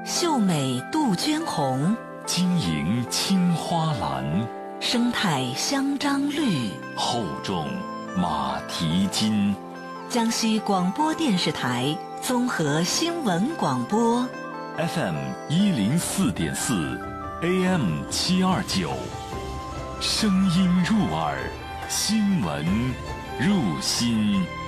秀美杜鹃红， 晶莹青花蓝， 生态香樟绿， 厚重马蹄金。 江西广播电视台综合新闻广播 FM 104.4 AM 729，声音入耳，新闻入心。